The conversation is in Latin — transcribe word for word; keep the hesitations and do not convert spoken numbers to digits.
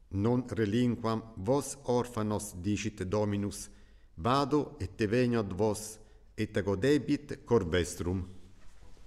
Non relinquam vos orphanos dicit Dominus, vado et te venio ad vos, et agodebit cor vestrum.